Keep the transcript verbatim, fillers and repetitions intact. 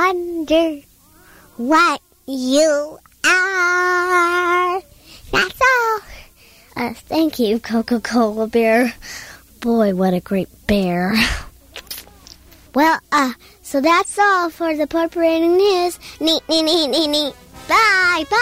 wonder what you are. That's all. Uh, thank you, Coca-Cola Bear. Boy, what a great bear. Well, uh, so that's all for the Purple Rating News. Neat, neat, neat, neat, neat. Bye, bye.